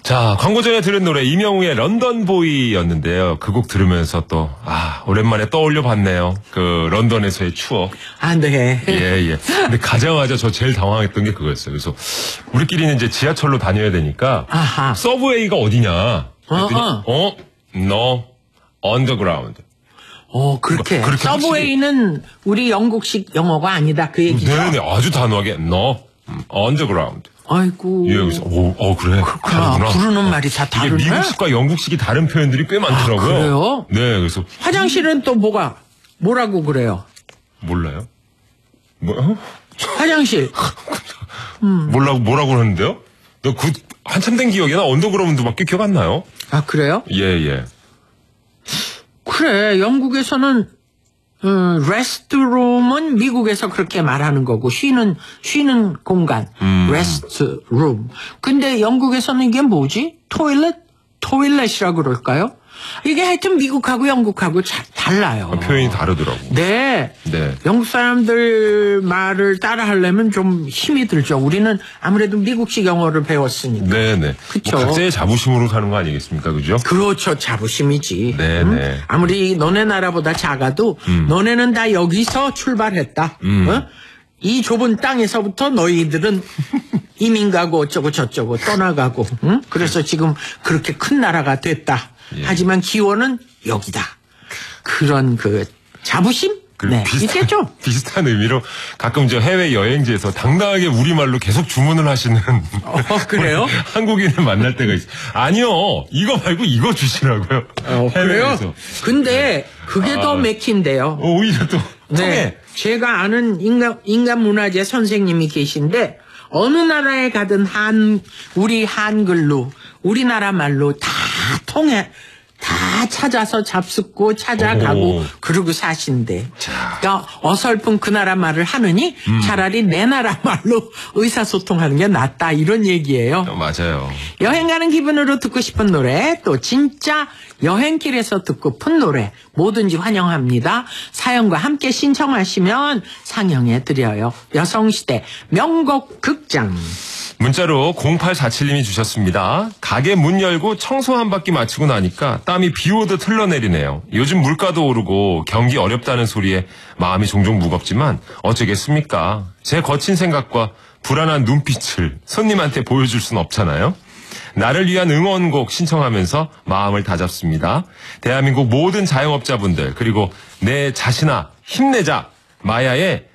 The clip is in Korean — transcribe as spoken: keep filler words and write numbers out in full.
자, 광고 전에 들은 노래 이명웅의 런던보이였는데요. 그 곡 들으면서 또 아 오랜만에 떠올려 봤네요. 그 런던에서의 추억. 아, 네. 예, 예. 근데 가자마자 저 제일 당황했던 게 그거였어요. 그래서 우리끼리는 이제 지하철로 다녀야 되니까 아하. 서브웨이가 어디냐? 그랬더니 어어. 어? No. Underground. 어, 그렇게. 뭐, 그렇게 서브웨이는 우리 영국식 영어가 아니다. 그 얘기죠. 네네, 아주 단호하게 No. Underground. 아이고. 예, 그래서 오, 어 그래. 다르구나. 부르는 말이 다 이게 다르네. 미국식과 영국식이 다른 표현들이 꽤 많더라고요. 아, 그래요? 네, 그래서 화장실은 또 뭐가 뭐라고 그래요? 몰라요. 뭐? 어? 화장실. 뭐라고 뭐라고 하는데요? 너 그 한참 된 기억이 나 언더그라운드밖에 기억 안 나요? 아, 그래요? 예, 예. 그래. 영국에서는 음, 레스트룸은 미국에서 그렇게 말하는 거고 쉬는 쉬는 공간 음. 레스트룸. 근데 영국에서는 이게 뭐지? 토일렛? 토일렛이라고 그럴까요? 이게 하여튼 미국하고 영국하고 자, 달라요. 아, 표현이 다르더라고. 네. 네. 영국 사람들 말을 따라 하려면 좀 힘이 들죠. 우리는 아무래도 미국식 영어를 배웠으니까. 네네. 그쵸. 뭐 각자의 자부심으로 사는 거 아니겠습니까? 그죠? 그렇죠. 자부심이지. 네네. 응? 아무리 너네 나라보다 작아도 음. 너네는 다 여기서 출발했다. 음. 어? 이 좁은 땅에서부터 너희들은 이민 가고 어쩌고 저쩌고 떠나가고. 응? 그래서 지금 그렇게 큰 나라가 됐다. 예. 하지만 기원은 여기다. 그런 그 자부심? 네, 비슷한, 있겠죠? 비슷한 의미로 가끔 저 해외 여행지에서 당당하게 우리말로 계속 주문을 하시는 어, 그래요? 한국인을 만날 때가 있어요. 아니요, 이거 말고 이거 주시라고요. 어, 그래요? 해외에서. 근데 그게 아. 더 맥힌데요. 어, 오히려 또 통해. 네. 제가 아는 인간, 인간문화재 선생님이 계신데, 어느 나라에 가든 한, 우리 한글로, 우리나라 말로 다 통해, 다 찾아서 잡숫고 찾아가고, 오. 그러고 사신대. 자. 그러니까 어설픈 그 나라 말을 하느니, 음. 차라리 내 나라 말로 의사소통하는 게 낫다, 이런 얘기예요. 어, 맞아요. 여행 가는 기분으로 듣고 싶은 노래, 또 진짜 여행길에서 듣고픈 노래 뭐든지 환영합니다. 사연과 함께 신청하시면 상영해드려요. 여성시대 명곡 극장. 문자로 공팔사칠님이 주셨습니다. 가게 문 열고 청소 한 바퀴 마치고 나니까 땀이 비 오듯 흘러내리네요. 요즘 물가도 오르고 경기 어렵다는 소리에 마음이 종종 무겁지만 어쩌겠습니까? 제 거친 생각과 불안한 눈빛을 손님한테 보여줄 순 없잖아요. 나를 위한 응원곡 신청하면서 마음을 다잡습니다. 대한민국 모든 자영업자분들 그리고 내 자신아 힘내자. 마야의